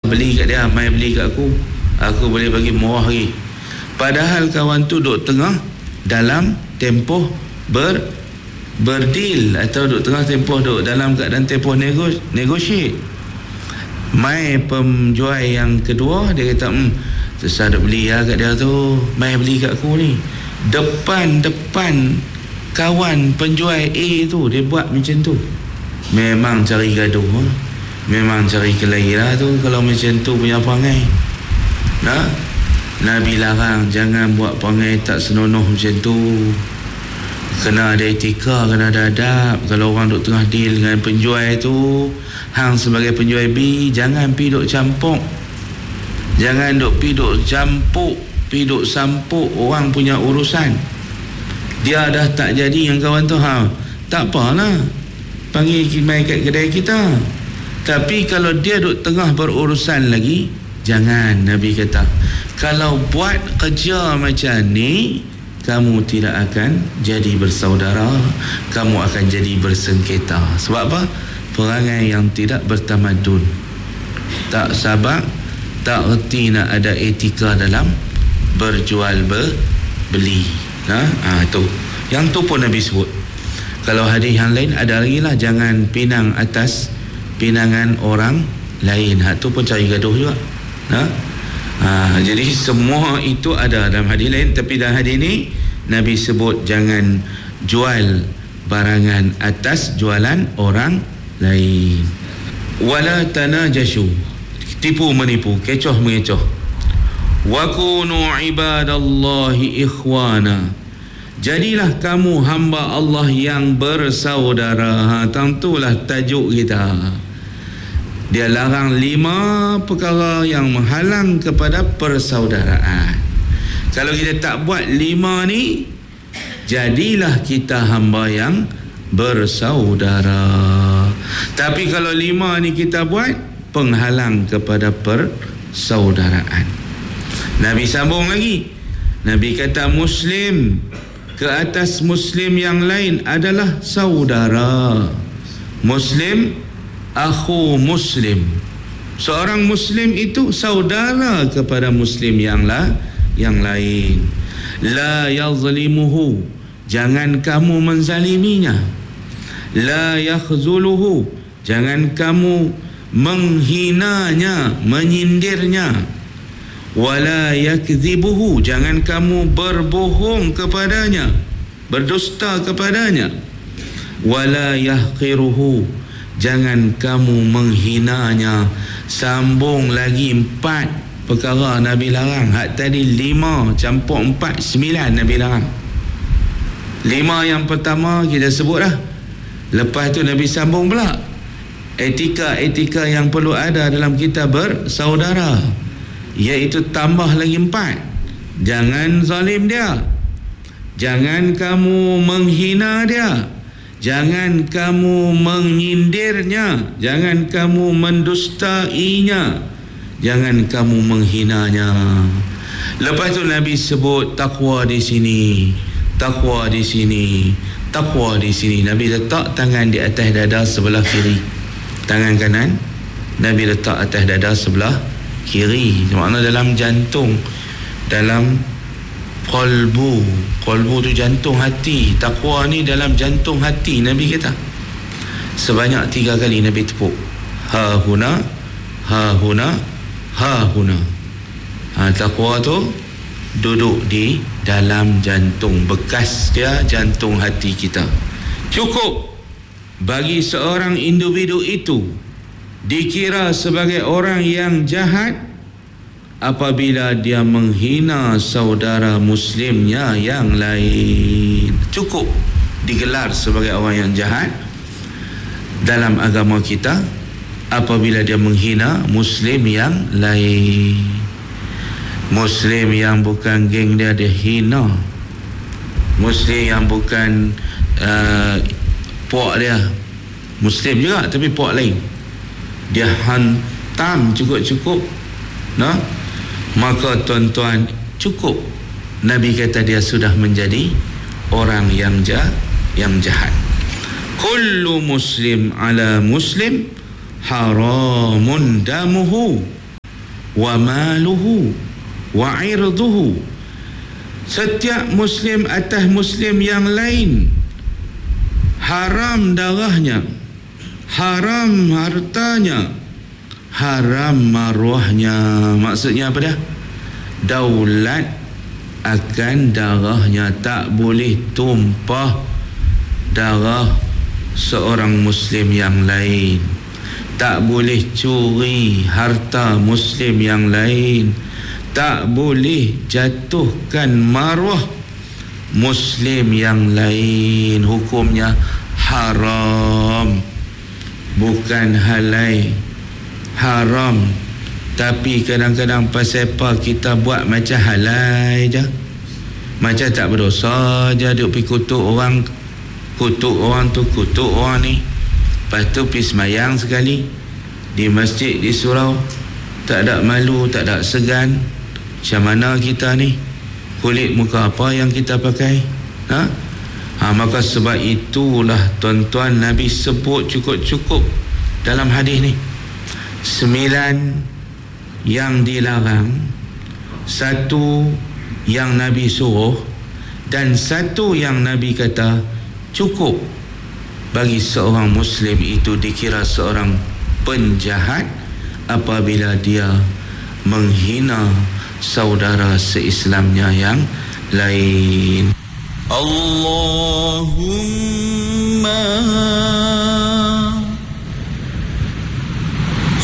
beli kat dia, mai beli kat aku boleh bagi murah lagi. Padahal kawan tu duk tengah dalam tempoh berdeal, atau duk tengah tempoh duk dalam keadaan tempoh negotiate. Mai penjual yang kedua, dia kata susah duk beli lah kat dia tu, mai beli kat aku ni. Depan kawan penjual A tu dia buat macam tu. Memang cari gaduh, memang cari kelahi lah tu kalau macam tu punya perangai. Nabi larang jangan buat perangai tak senonoh macam tu. Kena ada etika, kena ada adab. Kalau orang duk tengah deal dengan penjual tu, hang sebagai penjual B, jangan pi duk campur. Jangan duk pi duk campur, pi duk sampuk orang punya urusan. Dia dah tak jadi dengan kawan tu, tak apalah, panggil mai kat kedai kita. Tapi kalau dia duk tengah berurusan lagi, jangan. Nabi kata, kalau buat kerja macam ni, kamu tidak akan jadi bersaudara, kamu akan jadi bersengketa. Sebab apa? Perangai yang tidak bertamadun, tak sabar, tak reti nak ada etika dalam berjual beli. Tu. Yang tu pun Nabi sebut. Kalau hadis yang lain ada lagi lah, jangan pinang atas pinangan orang lain. Tu pun cari gaduh juga. Jadi semua itu ada dalam hadis lain, tapi dalam hadis ni Nabi sebut jangan jual barangan atas jualan orang lain. Wala tanajashu, tipu menipu, kecoh mengecoh. Wa kunu ibadallahi ikhwana, jadilah kamu hamba Allah yang bersaudara. Tentulah tajuk kita. Dia larang 5 perkara yang menghalang kepada persaudaraan. Kalau kita tak buat 5 ni, jadilah kita hamba yang bersaudara. Tapi kalau 5 ni kita buat, penghalang kepada persaudaraan. Nabi sambung lagi. Nabi kata Muslim ke atas Muslim yang lain adalah saudara. Muslim akhu Muslim, seorang Muslim itu saudara kepada Muslim yang lain. La yazlimuhu, jangan kamu menzaliminya. La yakhzuluhu, jangan kamu menghinanya, menyindirnya. Wala yakdzibuhu, jangan kamu berbohong kepadanya, berdusta kepadanya. Wala yahqiruhu, jangan kamu menghinanya. Sambung lagi 4 perkara Nabi larang. Hak tadi 5 campur 4, 9 Nabi larang. 5 yang pertama kita sebut dah. Lepas tu Nabi sambung pula etika-etika yang perlu ada dalam kita bersaudara, iaitu tambah lagi 4. Jangan zalim dia, jangan kamu menghina dia, jangan kamu menyindirnya, jangan kamu mendustainya, jangan kamu menghinanya. Lepas tu Nabi sebut takwa di sini, takwa di sini, takwa di sini. Nabi letak tangan di atas dada sebelah kiri, tangan kanan Nabi letak atas dada sebelah kiri. Maknanya dalam jantung, dalam qalbu tu jantung hati. Takwa ni dalam jantung hati. Nabi kata sebanyak 3 kali Nabi tepuk, ha huna, ha huna, ha huna. Takwa tu duduk di dalam jantung, bekas dia jantung hati kita. Cukup bagi seorang individu itu dikira sebagai orang yang jahat apabila dia menghina saudara muslimnya yang lain. Cukup digelar sebagai orang yang jahat dalam agama kita apabila dia menghina muslim yang lain. Muslim yang bukan geng dia hina. Muslim yang bukan puak dia muslim juga tapi puak lain, dia hantam cukup-cukup. Maka tuan-tuan, cukup. Nabi kata dia sudah menjadi orang yang jahat. Kullu muslim ala muslim haramun damuhu wa maluhu wa irduhu. Setiap muslim atas muslim yang lain haram darahnya, haram hartanya, haram maruahnya. Maksudnya apa dah? Daulat akan darahnya. Tak boleh tumpah darah seorang muslim yang lain, tak boleh curi harta muslim yang lain, tak boleh jatuhkan maruah muslim yang lain. Hukumnya haram, bukan halal. Haram, tapi kadang-kadang pasal apa kita buat macam halal je, macam tak berdosa je. Duk pergi kutuk orang tu, kutuk orang ni, lepas tu pergi semayang sekali di masjid, di surau, tak ada malu, tak ada segan. Macam mana kita ni? Kulit muka apa yang kita pakai? Maka sebab itulah tuan-tuan, Nabi sebut cukup-cukup dalam hadis ni 9 yang dilarang, 1 yang Nabi suruh, dan 1 yang Nabi kata cukup bagi seorang muslim itu dikira seorang penjahat apabila dia menghina saudara se-Islamnya yang lain. Allahumma